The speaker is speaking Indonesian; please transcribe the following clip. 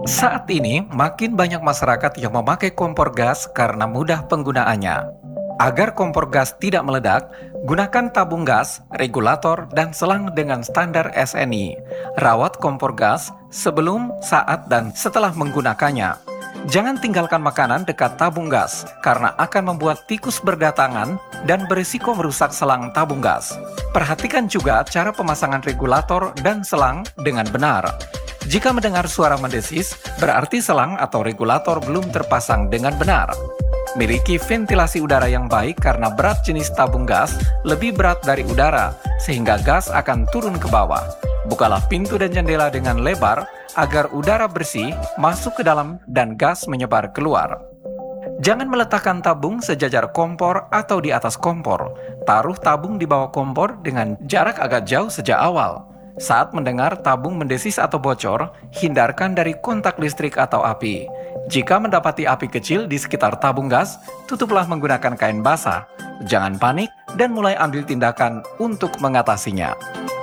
Saat ini, makin banyak masyarakat yang memakai kompor gas karena mudah penggunaannya. Agar kompor gas tidak meledak, gunakan tabung gas, regulator, dan selang dengan standar SNI. Rawat kompor gas sebelum, saat, dan setelah menggunakannya. Jangan tinggalkan makanan dekat tabung gas, karena akan membuat tikus berdatangan dan berisiko merusak selang tabung gas. Perhatikan juga cara pemasangan regulator dan selang dengan benar. Jika mendengar suara mendesis, berarti selang atau regulator belum terpasang dengan benar. Miliki ventilasi udara yang baik karena berat jenis tabung gas lebih berat dari udara, sehingga gas akan turun ke bawah. Bukalah pintu dan jendela dengan lebar agar udara bersih masuk ke dalam dan gas menyebar keluar. Jangan meletakkan tabung sejajar kompor atau di atas kompor. Taruh tabung di bawah kompor dengan jarak agak jauh sejak awal. Saat mendengar tabung mendesis atau bocor, hindarkan dari kontak listrik atau api. Jika mendapati api kecil di sekitar tabung gas, tutuplah menggunakan kain basah. Jangan panik dan mulai ambil tindakan untuk mengatasinya.